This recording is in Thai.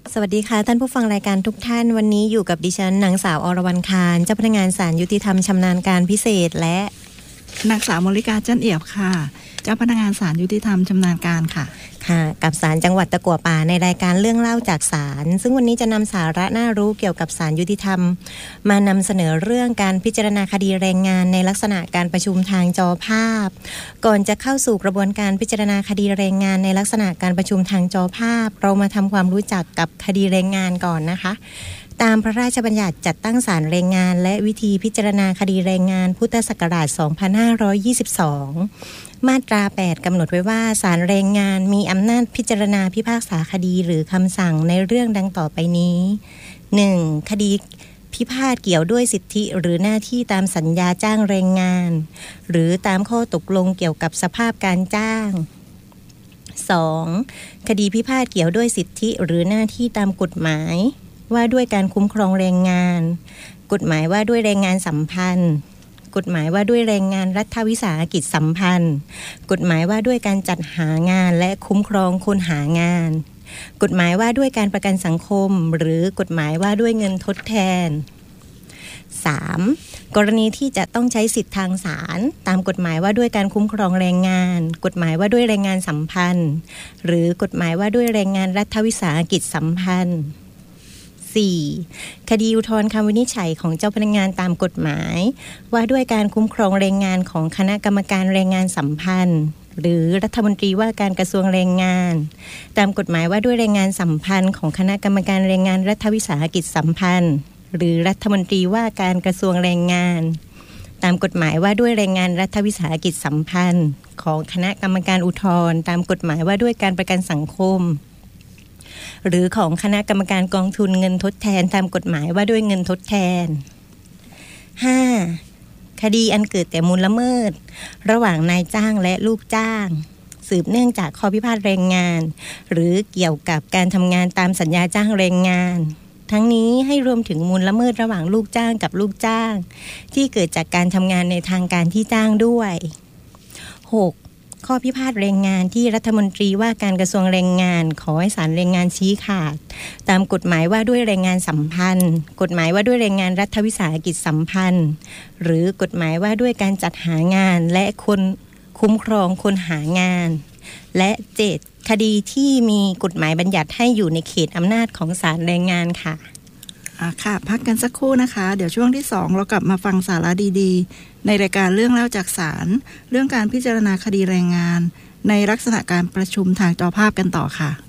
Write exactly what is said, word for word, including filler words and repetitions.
สวัสดีค่ะท่านผู้ฟังรายการทุกท่านวันนี้อยู่กับดิฉันนางสาวอรวรรณคารเจ้าพนักงานศาลยุติธรรมชำนาญการพิเศษและนางสาวมลิกาจันเอียบค่ะเจ้าพนักงานศาลยุติธรรมชำนาญการค่ะค่ะกับศาลจังหวัดตะกั่วป่าในรายการเรื่องเล่าจากศาลซึ่งวันนี้จะนำสาระน่ารู้เกี่ยวกับศาลยุติธรรมมานำเสนอเรื่องการพิจารณาคดีแรงงานในลักษณะการประชุมทางจอภาพก่อนจะเข้าสู่กระบวนการพิจารณาคดีแรงงานในลักษณะการประชุมทางจอภาพเรามาทำความรู้จักกับคดีแรงงานก่อนนะคะตามพระราชบัญญัติจัดตั้งศาลแรงงานและวิธีพิจารณาคดีแรงงานพุทธศักราชสองพันห้าร้อยยี่สิบสองมาตราแปดกำหนดไว้ว่าศาลแรงงานมีอำนาจพิจารณาพิพากษาคดีหรือคำสั่งในเรื่องดังต่อไปนี้ หนึ่ง คดีพิพาทเกี่ยวด้วยสิทธิหรือหน้าที่ตามสัญญาจ้างแรงงานหรือตามข้อตกลงเกี่ยวกับสภาพการจ้าง สอง คดีพิพาทเกี่ยวด้วยสิทธิหรือหน้าที่ตามกฎหมายว่าด้วยการคุ้มครองแรงงานกฎหมายว่าด้วยแรงงานสัมพันธ์กฎหมายว่าด้วยแรงงานรัฐวิสาหกิจสัมพันธ์กฎหมายว่าด้วยการจัดหางานและคุ้มครองคนหางานกฎหมายว่าด้วยการประกันสังคมหรือกฎหมายว่าด้วยเงินทดแทน สาม กรณีที่จะต้องใช้สิทธิทางศาลตามกฎหมายว่าด้วยการคุ้มครองแรงงานกฎหมายว่าด้วยแรงงานสัมพันธ์หรือกฎหมายว่าด้วยแรงงานรัฐวิสาหกิจสัมพันธ์ สี่ คดีอุทธรณ์คำวินิจฉัยของเจ้าพนักงานตามกฎหมายว่าด้วยการคุ้มครองแรงงานของคณะกรรมการแรงงานสัมพันธ์หรือรัฐมนตรีว่าการกระทรวงแรงงานตามกฎหมายว่าด้วยแรงงานสัมพันธ์ของคณะกรรมการแรงงานรัฐวิสาหกิจสัมพันธ์หรือรัฐมนตรีว่าการกระทรวงแรงงานตามกฎหมายว่าด้วยแรงงานรัฐวิสาหกิจสัมพันธ์ของคณะกรรมการอุทธรณ์ตามกฎหมายว่าด้วยการประกันสังคมหรือของคณะกรรมการกองทุนเงินทดแทนตามกฎหมายว่าด้วยเงินทดแทน ห้า คดีอันเกิดแต่มูลละเมิดระหว่างนายจ้างและลูกจ้างสืบเนื่องจากข้อพิพาทแรงงานหรือเกี่ยวกับการทำงานตามสัญญาจ้างแรงงานทั้งนี้ให้รวมถึงมูลละเมิดระหว่างลูกจ้างกับลูกจ้างที่เกิดจากการทำงานในทางการที่จ้างด้วย หกข้อพิพาทแรงงานที่รัฐมนตรีว่าการกระทรวงแรงงานขอให้ศาลแรงงานชี้ขาดตามกฎหมายว่าด้วยแรงงานสัมพันธ์กฎหมายว่าด้วยแรงงานรัฐวิสาหกิจสัมพันธ์หรือกฎหมายว่าด้วยการจัดหางานและคนคุ้มครองคนหางานและเจ็ดคดีที่มีกฎหมายบัญญัติให้อยู่ในเขตอำนาจของศาลแรงงานค่ะอ่าค่ะพักกันสักครู่นะคะเดี๋ยวช่วงที่สองเรากลับมาฟังสาระดีๆในรายการเรื่องเล่าจากศาลเรื่องการพิจารณาคดีแรงงานในลักษณะการประชุมทางจอภาพกันต่อค่ะ